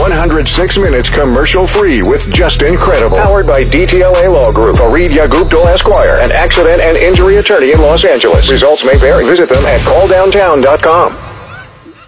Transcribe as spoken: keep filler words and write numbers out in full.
one hundred six minutes commercial-free with Just Incredible. Powered by D T L A Law Group, Fareed Yagubdul Esquire, an accident and injury attorney in Los Angeles. Results may vary. Visit them at call downtown dot com.